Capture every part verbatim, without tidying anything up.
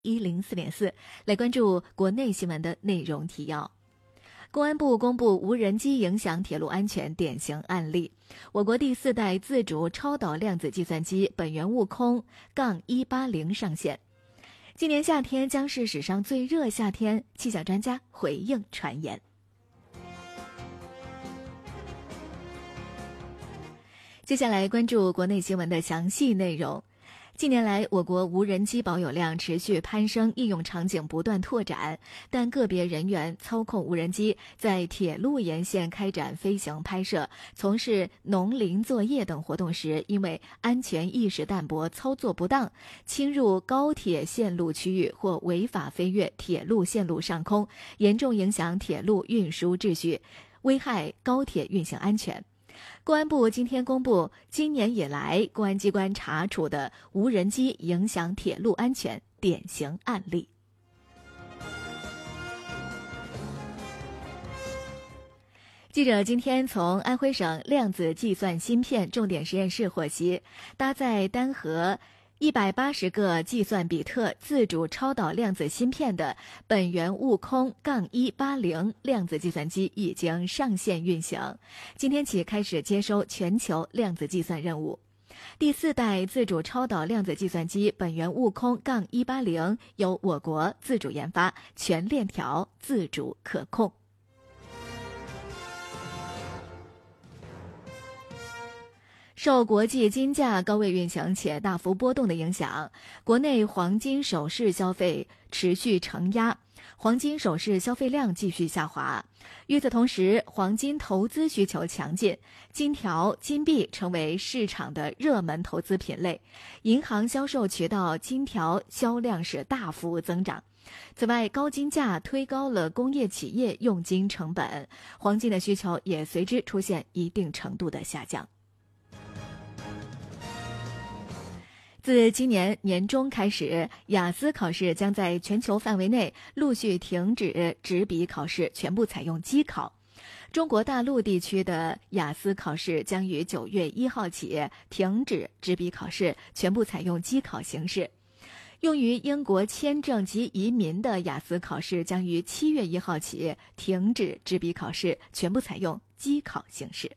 一零四点四，来关注国内新闻的内容提要。公安部公布无人机影响铁路安全典型案例，我国第四代自主超导量子计算机本源悟空杠一八零上线。今年夏天将是史上最热夏天，气象专家回应传言。接下来关注国内新闻的详细内容。近年来，我国无人机保有量持续攀升，应用场景不断拓展，但个别人员操控无人机在铁路沿线开展飞行拍摄、从事农林作业等活动时，因为安全意识淡薄、操作不当，侵入高铁线路区域或违法飞越铁路线路上空，严重影响铁路运输秩序，危害高铁运行安全。公安部今天公布今年以来公安机关查处的无人机影响铁路安全典型案例。记者今天从安徽省量子计算芯片重点实验室获悉，搭载单核一百八十个计算比特自主超导量子芯片的本源悟空杠一八零量子计算机已经上线运行，今天起开始接收全球量子计算任务。第四代自主超导量子计算机本源悟空杠一八零由我国自主研发，全链条自主可控。受国际金价高位运行且大幅波动的影响，国内黄金首饰消费持续承压，黄金首饰消费量继续下滑。与此同时，黄金投资需求强劲，金条、金币成为市场的热门投资品类，银行销售渠道金条销量是大幅增长。此外，高金价推高了工业企业用金成本，黄金的需求也随之出现一定程度的下降。自今年年中开始，雅思考试将在全球范围内陆续停止纸笔考试，全部采用机考。中国大陆地区的雅思考试将于九月一号起停止纸笔考试，全部采用机考形式。用于英国签证及移民的雅思考试将于七月一号起停止纸笔考试，全部采用机考形式。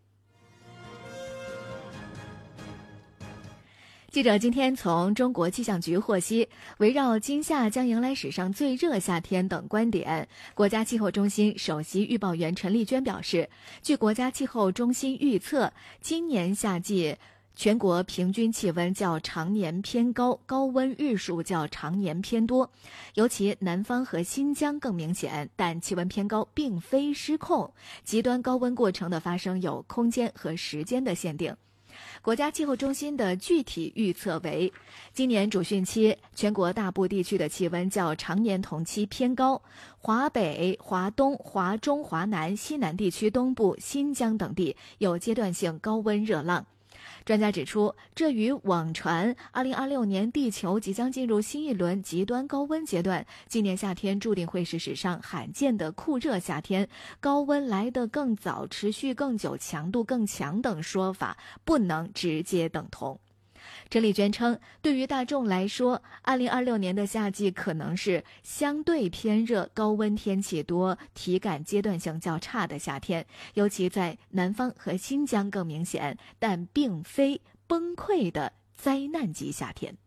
记者今天从中国气象局获悉，围绕今夏将迎来史上最热夏天等观点，国家气候中心首席预报员陈丽娟表示，据国家气候中心预测，今年夏季全国平均气温较常年偏高，高温日数较常年偏多，尤其南方和新疆更明显，但气温偏高并非失控，极端高温过程的发生有空间和时间的限定。国家气候中心的具体预测为，今年主汛期全国大部地区的气温较常年同期偏高，华北、华东、华中、华南、西南地区东部、新疆等地有阶段性高温热浪。专家指出，这与网传二零二六年地球即将进入新一轮极端高温阶段，今年夏天注定会是史上罕见的酷热夏天，高温来得更早、持续更久、强度更强等说法不能直接等同。陈丽娟称，对于大众来说，二零二六年的夏季可能是相对偏热、高温天气多、体感阶段性较差的夏天，尤其在南方和新疆更明显，但并非崩溃的灾难级夏天。